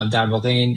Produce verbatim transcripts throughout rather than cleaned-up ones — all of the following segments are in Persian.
در واقع این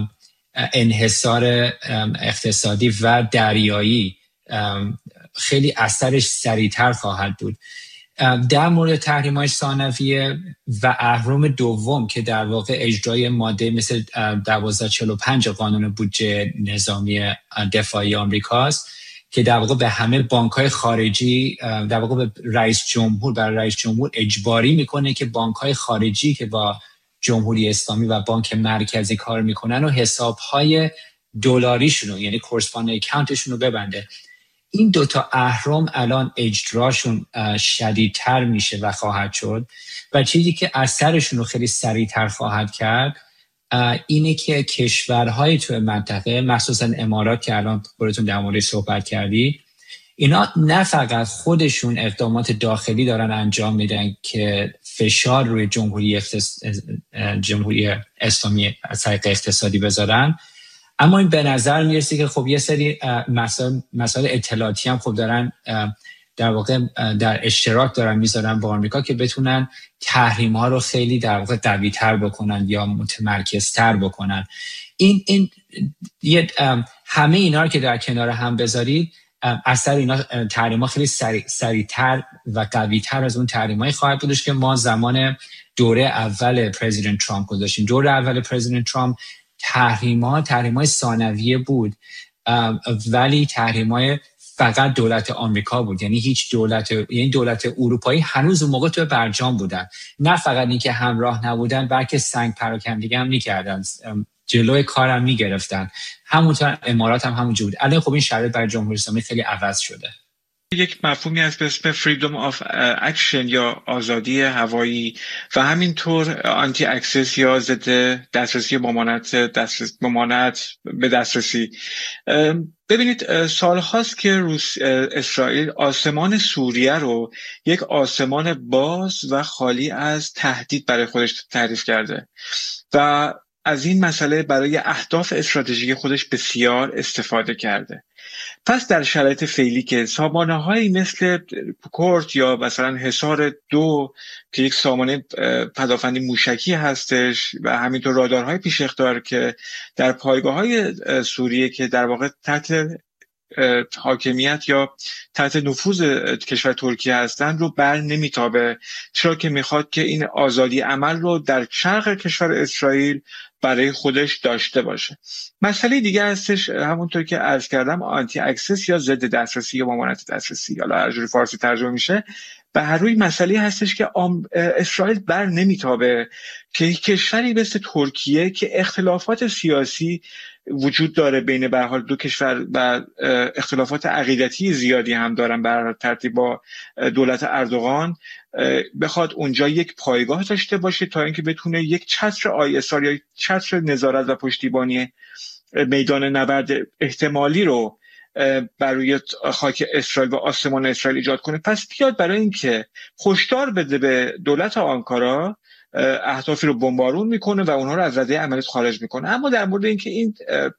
انحصار اقتصادی و دریایی خیلی اثرش سریعتر خواهد بود. در مورد تحریم‌های ثانویه و اهرم دوم که در واقع اجرای ماده مثل دوازده چهل و پنج قانون بودجه نظامی دفاعی آمریکاست که در واقع به همه بانک‌های خارجی، در واقع به رئیس جمهور برای رئیس جمهور اجباری میکنه که بانک‌های خارجی که با جمهوری اسلامی و بانک مرکزی کار میکنن و حساب‌های دلاریشون یعنی کورسپاندنت اکانتشون رو ببنده. این دوتا اهرم الان اجراشون شدیدتر میشه و خواهد شد و چیزی که اثرشون رو خیلی سریعتر خواهد کرد اینه که کشورهای توی منطقه مخصوصا امارات که الان خودتون در موردش صحبت کردید، اینا نه فقط خودشون اقدامات داخلی دارن انجام میدن که فشار روی جمهوری, اختص... جمهوری اسلامی از طریق اقتصادی بذارن، اما این به نظر میرسه که خب یه سری مسائل, مسائل اطلاعاتی هم خب دارن در واقع در اشتراک دارن میذارن با آمریکا که بتونن تحریم ها رو خیلی در واقع قوی تر بکنن یا متمرکز تر بکنن. این این همه اینا رو که در کنار هم بذارید، اثر اینا تحریم ها خیلی سریع سریعتر و قوی تر از اون تحریم هایی خواهد بودش که ما زمان دوره اول پرزیدنت ترامپ گذاشتیم. دوره اول پرزیدنت ترامپ تحریم ها تحریم های ثانویه بود، ولی تحریم های فقط دولت آمریکا بود، یعنی هیچ دولت یعنی دولت اروپایی هنوز اون موقع تو برجام بودن، نه فقط این که همراه نبودن بلکه سنگ پراکنده هم میکردن، جلوی کارم میگرفتن. همونطور امارات هم همونجور بود. الان خب این شرایط برای جمهوری اسلامی خیلی عوض شده. یک مفهومی هست به اسم freedom of action یا آزادی هوایی و همینطور آنتی اکسس یا ضد دسترسی ممانعت دسترس ممانعت به دسترسی. ببینید سالهاست که روس اسرائیل آسمان سوریه رو یک آسمان باز و خالی از تهدید برای خودش تعریف کرده و از این مسئله برای اهداف استراتژیک خودش بسیار استفاده کرده. پس در شرایط فعلی که سامانه‌هایی مثل کورت یا مثلا حصار دو که یک سامانه پدافندی موشکی هستش و همینطور رادارهای پیش اقدار که در پایگاه‌های سوریه که در واقع تحت حاکمیت یا تحت نفوذ کشور ترکیه هستند رو بر نمیتابه، چرا که میخواد که این آزادی عمل رو در شرق کشور اسرائیل برای خودش داشته باشه. مسئله دیگه هستش همونطور که عرض کردم آنتی اکسس یا ضد دسترسی یا ممانعت دسترسی، حالا هر جوری فارسی ترجمه میشه، به هر روی مسئله هستش که اسرائیل بر نمیتابه که کشوری مثل ترکیه که اختلافات سیاسی وجود داره بین به هر حال دو کشور و اختلافات عقیدتی زیادی هم دارن بر ترتیب با دولت اردوغان، بخواد اونجا یک پایگاه داشته باشه تا اینکه بتونه یک چتر آی اس آر یا چتر نظارت و پشتیبانی میدان نبرد احتمالی رو برای خاک اسرائیل و آسمان اسرائیل ایجاد کنه. پس بیاد برای اینکه هشدار بده به دولت آنکارا، اهدافی رو بمبارون میکنه و اونها رو از رده عملیات خارج میکنه. اما در مورد اینکه این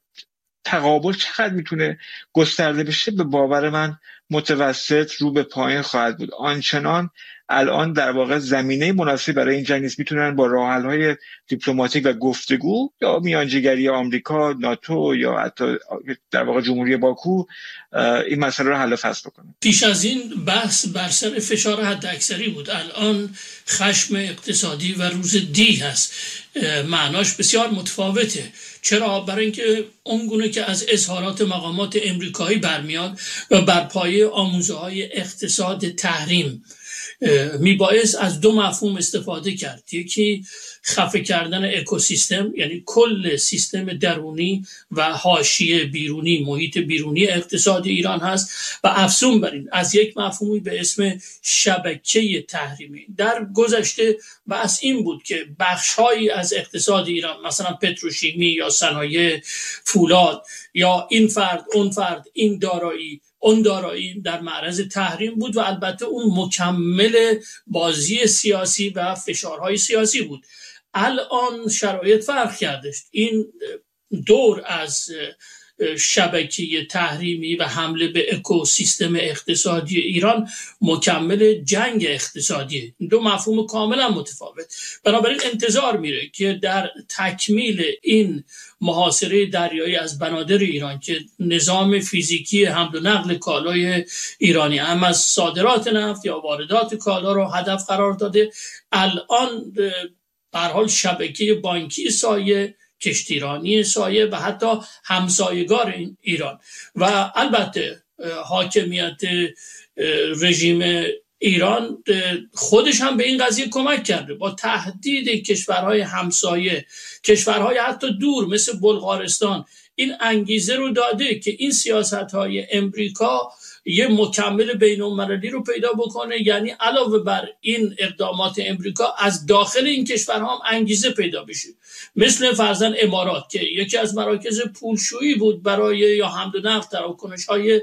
تقابل چقدر میتونه گسترده بشه، به باور من متوسط رو به پایین خواهد بود. آنچنان الان در واقع زمینه مناسبی برای این جنگ نیست. میتونن با راه حل‌های دیپلماتیک و گفتگو یا میانجیگری آمریکا، ناتو یا حتی در واقع جمهوری باکو این مسئله رو حل و فصل بکنه. پیش از این بحث بر سر فشار حداکثری بود، الان خشم اقتصادی و روز دی هست. معناش بسیار متفاوته. چرا؟ برای اینکه اونگونه که از اظهارات مقامات امریکایی برمیاد و بر پایه آموزه‌های اقتصاد تحریم میبایست از دو مفهوم استفاده کرد. یکی خفه کردن اکوسیستم، یعنی کل سیستم درونی و حاشیه بیرونی، محیط بیرونی اقتصاد ایران هست، و افزون بر این از یک مفهومی به اسم شبکه تحریمی. در گذشته بحث این بود که بخش‌هایی از اقتصاد ایران، مثلا پتروشیمی یا صنایع فولاد یا این فرد اون فرد این دارایی اون دارایی در معرض تحریم بود و البته اون مکمل بازی سیاسی و فشارهای سیاسی بود. الان شرایط فرق کردش. این دور از شبکه تحریمی و حمله به اکوسیستم اقتصادی ایران مکمل جنگ اقتصادی، دو مفهوم کاملا متفاوت. بنابراین انتظار میره که در تکمیل این محاصره دریایی از بنادر ایران که نظام فیزیکی حمل و نقل کالای ایرانی هم از صادرات نفت یا واردات کالا رو هدف قرار داده، الان به هر حال شبکه بانکی سایه، کشتیرانی سایه و حتی همسایگار ایران و البته حاکمیت رژیم ایران خودش هم به این قضیه کمک کرده با تهدید کشورهای همسایه، کشورهای حتی دور مثل بلغارستان، این انگیزه رو داده که این سیاست‌های امریکا یه مکمل بین‌المللی رو پیدا بکنه، یعنی علاوه بر این اقدامات امریکا از داخل این کشورها هم انگیزه پیدا بشه، مثل فرضاً امارات که یکی از مراکز پولشویی بود برای یا حمل و نقل تراکنش‌های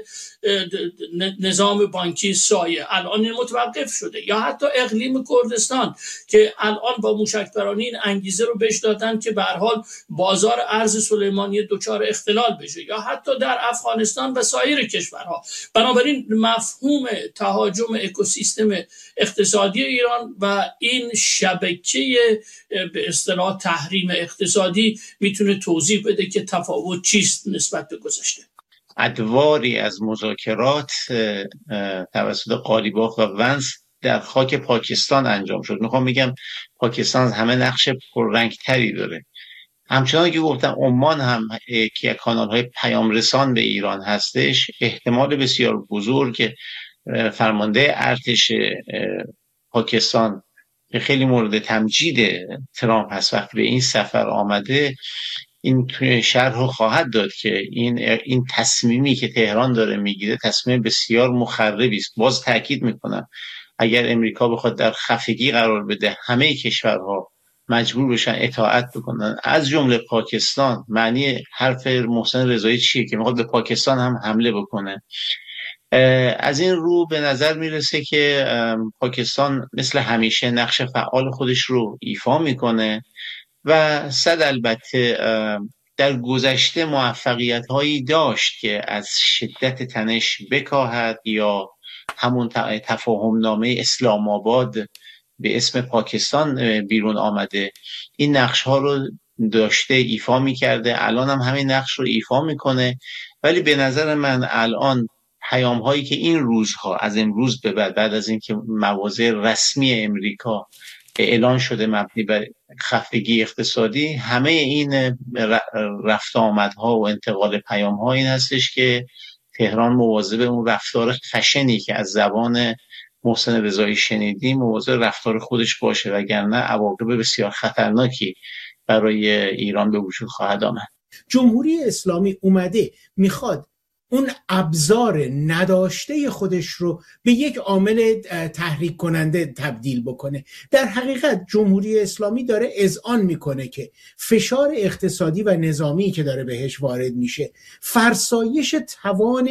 نظام بانکی سایه، الان این متوقف شده، یا حتی اقلیم کردستان که الان با موشک‌برانی این انگیزه رو بهش دادن که به هر حال بازار ارز سلیمانی دچار اختلال بشه، یا حتی در افغانستان و سایر کشورها. بنابراین مفهوم تهاجم اکوسیستم اقتصادی ایران و این شبکه به اصطلاح تحریم اقتصادی میتونه توضیح بده که تفاوت چیست نسبت به گذشته. ادواری از مذاکرات توسط قالیباف و ونس در خاک پاکستان انجام شد. میخوام بگم پاکستان از همه نقش پررنگتری داره. همچنان که گفتم عمان هم که کانال های پیام رسان به ایران هستش، احتمال بسیار بزرگ فرمانده ارتش پاکستان که خیلی مورد تمجید ترامپ هست وقتی به این سفر آمده، این توی شرح رو خواهد داد که این این تصمیمی که تهران داره میگیره تصمیم بسیار مخربی است. باز تاکید میکنم اگر امریکا بخواد در خفگی قرار بده همه کشورها مجبور بشن اطاعت بکنن از جمله پاکستان. معنی حرف محسن رضایی چیه که میخواد به پاکستان هم حمله بکنه؟ از این رو به نظر میرسه که پاکستان مثل همیشه نقش فعال خودش رو ایفا میکنه و صد البته در گذشته موفقیت هایی داشت که از شدت تنش بکاهد یا همون تفاهم نامه اسلام آباد به اسم پاکستان بیرون آمده، این نقش ها رو داشته ایفا میکرده، الان هم همین نقش رو ایفا میکنه. ولی به نظر من الان پیام هایی که این روزها از امروز به بعد بعد از اینکه مواضع رسمی امریکا اعلان شده مبنی بر خفگی اقتصادی، همه این رفت آمدها و انتقال پیام ها این هستش که تهران مواظب اون رفتار خشنی که از زبان محسن رضایی شنیدیم مواظب رفتار خودش باشه، وگرنه عواقب بسیار خطرناکی برای ایران به وجود خواهد آمد. جمهوری اسلامی اومده میخواد اون ابزار نداشته خودش رو به یک عامل تحریک کننده تبدیل بکنه. در حقیقت جمهوری اسلامی داره اذعان میکنه که فشار اقتصادی و نظامی که داره بهش وارد میشه، فرسایش توان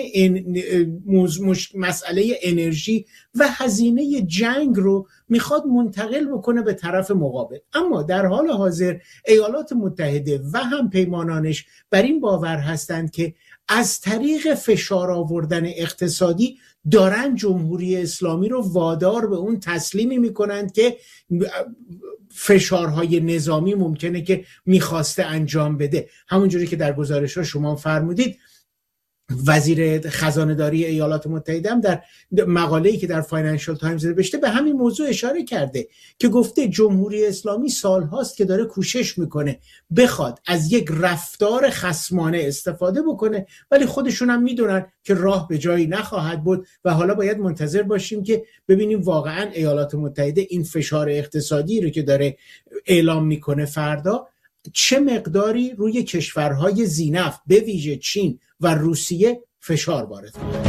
مسئله انرژی و هزینه جنگ رو میخواد منتقل بکنه به طرف مقابل. اما در حال حاضر ایالات متحده و هم پیمانانش بر این باور هستند که از طریق فشار آوردن اقتصادی دارن جمهوری اسلامی رو وادار به اون تسلیمی میکنند که فشارهای نظامی ممکنه که میخواسته انجام بده. همونجوری که در گزارش ها شما فرمودید، وزیر خزانه‌داری ایالات متحده هم در مقاله‌ای که در فاینانشال تایمز نوشته به همین موضوع اشاره کرده که گفته جمهوری اسلامی سالهاست که داره کوشش میکنه بخواد از یک رفتار خصمانه استفاده بکنه، ولی خودشون هم میدونن که راه به جایی نخواهد بود و حالا باید منتظر باشیم که ببینیم واقعا ایالات متحده این فشار اقتصادی رو که داره اعلام میکنه فردا چه مقداری روی کشورهای ذی‌نفت به ویژه چین و روسیه فشار وارد کنه.